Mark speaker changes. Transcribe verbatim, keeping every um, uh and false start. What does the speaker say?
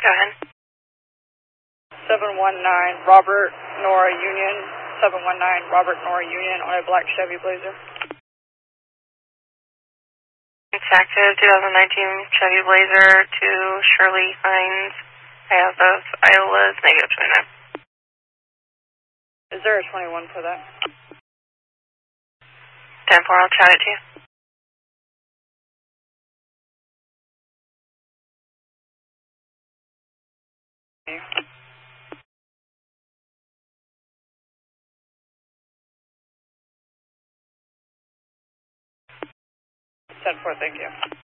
Speaker 1: Go ahead.
Speaker 2: seven one nine Robert Nora Union, seven one nine Robert Nora Union on a black Chevy Blazer.
Speaker 1: It's active, twenty nineteen Chevy Blazer to Shirley Hines. I have of Iola's negative twenty-nine.
Speaker 2: Is there a twenty-one for that?
Speaker 1: ten four, I'll chat it to you.
Speaker 2: ten four, thank you.